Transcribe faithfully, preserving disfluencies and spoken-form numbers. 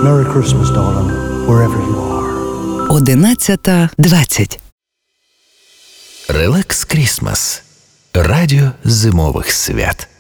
Merry Christmas, darling, wherever you are. одинадцята двадцять. Релакс Крісмас. Радіо зимових свят.